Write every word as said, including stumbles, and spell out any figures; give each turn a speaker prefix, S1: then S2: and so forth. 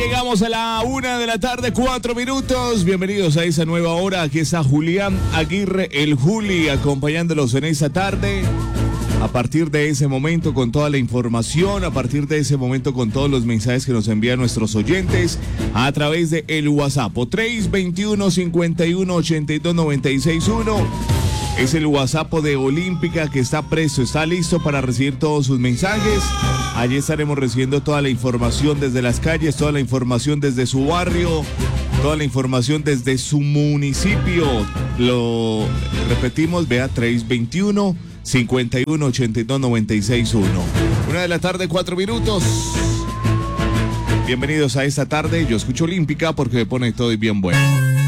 S1: llegamos a la una de la tarde, cuatro minutos. Bienvenidos a esa nueva hora. Aquí está Julián Aguirre, el Juli, acompañándolos en esta tarde. A partir de ese momento con toda la información, a partir de ese momento con todos los mensajes que nos envían nuestros oyentes a través de el WhatsApp tres veintiuno, cincuenta y uno, ochenta y dos, noventa y seis uno. Es el WhatsApp de Olímpica que está presto, está listo para recibir todos sus mensajes. Allí estaremos recibiendo toda la información desde las calles, toda la información desde su barrio, toda la información desde su municipio. Lo repetimos, vea tres veintiuno, cincuenta y uno, ochenta y dos, noventa y seis uno. Una de la tarde, cuatro minutos. Bienvenidos a esta tarde. Yo escucho Olímpica porque me pone todo y bien bueno.